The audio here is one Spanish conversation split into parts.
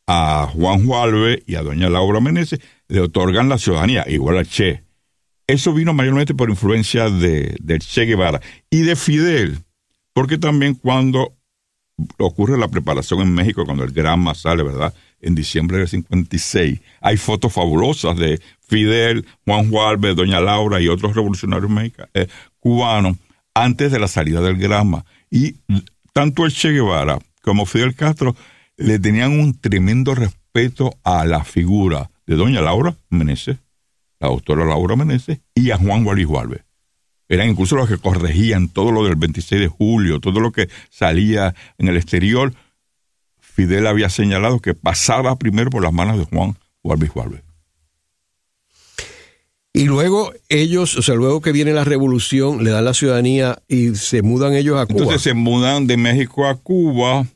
a Juan Jualve y a doña Laura Meneses le otorgan la ciudadanía, igual a Che. Eso vino mayormente por influencia de Che Guevara y de Fidel, porque también cuando ocurre la preparación en México, cuando el Granma sale, ¿verdad?, en diciembre del 56, hay fotos fabulosas de Fidel, Juan Jualve, doña Laura y otros revolucionarios cubanos antes de la salida del Granma. Y tanto el Che Guevara como Fidel Castro le tenían un tremendo respeto a la figura de doña Laura Meneses, la doctora Laura Meneses, y a Juan Wallis Jualve. Eran incluso los que corregían todo lo del 26 de julio, todo lo que salía en el exterior. Fidel había señalado que pasaba primero por las manos de Juan Walvis Jualve. Y luego ellos, o sea, luego que viene la revolución, le dan la ciudadanía y se mudan ellos a Cuba. Entonces se mudan de México a Cuba,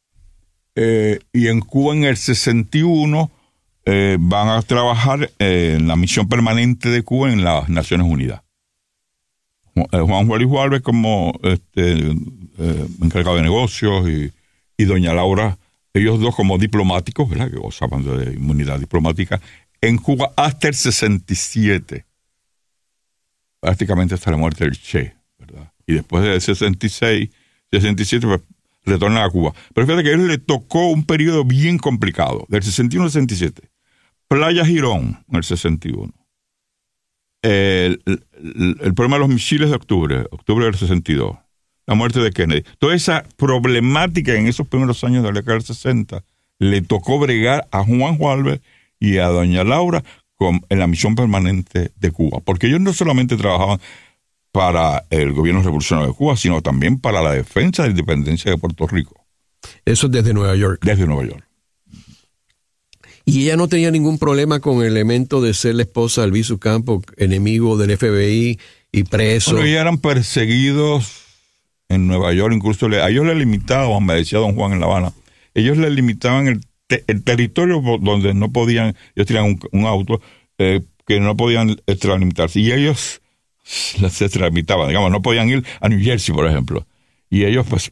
y en Cuba en el 61 van a trabajar en la misión permanente de Cuba en las Naciones Unidas. Juan Wallis Jualve como encargado de negocios y doña Laura, ellos dos como diplomáticos, ¿verdad?, que gozaban de inmunidad diplomática en Cuba hasta el 67, prácticamente hasta la muerte del Che, ¿verdad? Y después del 66, 67, pues, retornan a Cuba. Pero fíjate que a él le tocó un periodo bien complicado, del 61 al 67. Playa Girón, en el 61. El problema de los misiles de octubre del 62. La muerte de Kennedy. Toda esa problemática en esos primeros años de la década del 60 le tocó bregar a Juan Jualve y a doña Laura en la misión permanente de Cuba. Porque ellos no solamente trabajaban para el gobierno revolucionario de Cuba, sino también para la defensa de la independencia de Puerto Rico. Eso desde Nueva York. Desde Nueva York. Y ella no tenía ningún problema con el elemento de ser la esposa de Albizu Campos, enemigo del FBI y preso. Bueno, ellos eran perseguidos en Nueva York, incluso a ellos le limitaban, me decía don Juan en La Habana, ellos le limitaban el territorio donde no podían, ellos tenían un auto que no podían extralimitarse, y ellos se extralimitaban, digamos, no podían ir a New Jersey, por ejemplo, y ellos pues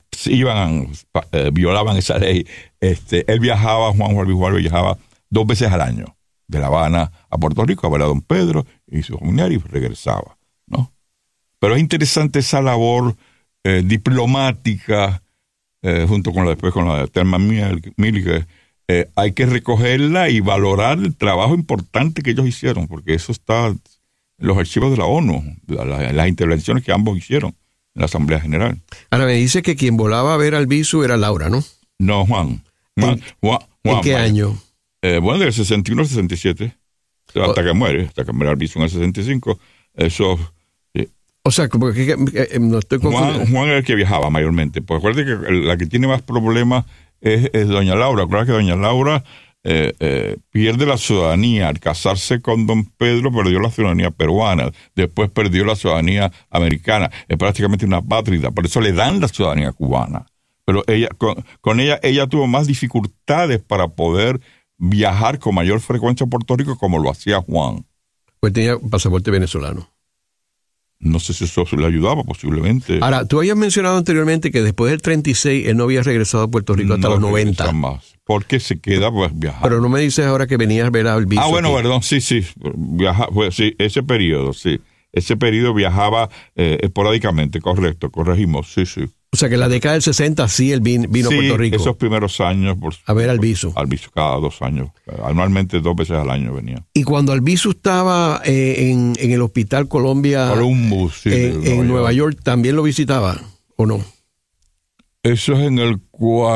violaban esa ley. Él viajaba, Juan Walvis Jualve viajaba 2 veces al año, de La Habana a Puerto Rico, a ver a don Pedro y su familiar, y regresaba, ¿no? Pero es interesante esa labor diplomática, junto con después con la de Thelma Milke, hay que recogerla y valorar el trabajo importante que ellos hicieron, porque eso está en los archivos de la ONU, las intervenciones que ambos hicieron en la Asamblea General. Ahora me dice que quien volaba a ver a Albizu era Laura, ¿no? No, Juan. ¿En qué año? Bueno, del 61 al 67, hasta que muere Albizu en el 65, eso... O sea, como que no estoy confundiendo. Juan era el que viajaba mayormente. Pues acuérdate que la que tiene más problemas es doña Laura. Claro que doña Laura pierde la ciudadanía. Al casarse con don Pedro perdió la ciudadanía peruana. Después perdió la ciudadanía americana. Es prácticamente una apátrida. Por eso le dan la ciudadanía cubana. Pero ella con ella tuvo más dificultades para poder viajar con mayor frecuencia a Puerto Rico como lo hacía Juan. Pues tenía pasaporte venezolano. No sé si eso le ayudaba, posiblemente. Ahora, tú habías mencionado anteriormente que después del 36 él no había regresado a Puerto Rico hasta los 90. Más, porque se queda pues viajando. Pero no me dices ahora que venías a ver a Albizu. Bueno, aquí. perdón, sí. Sí, ese periodo, sí. Ese periodo viajaba esporádicamente, corregimos, sí. O sea que en la década del 60 sí él vino a Puerto Rico. Esos primeros años. A ver a Albizu. Albizu cada 2 años. Anualmente 2 veces al año venía. Y cuando Albizu estaba en el Hospital Columbus, sí, en Nueva York, ¿también lo visitaba o no? Eso es en el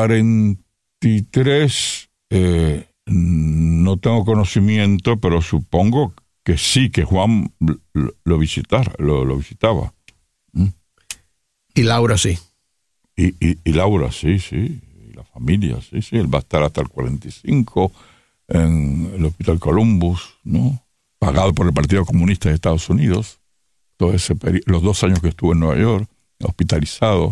43. No tengo conocimiento, pero supongo que sí, que Juan lo visitaba. Y Laura sí. Y Laura, sí, y la familia, sí, él va a estar hasta el 45 en el Hospital Columbus, ¿no? Pagado por el Partido Comunista de Estados Unidos, todo ese los 2 años que estuvo en Nueva York, hospitalizado.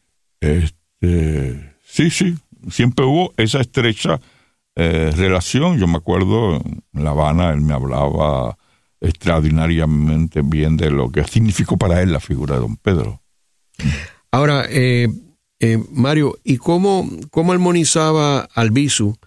Sí, siempre hubo esa estrecha relación. Yo me acuerdo, en La Habana, él me hablaba extraordinariamente bien de lo que significó para él la figura de don Pedro. Ahora, Mario, ¿y cómo armonizaba Albizu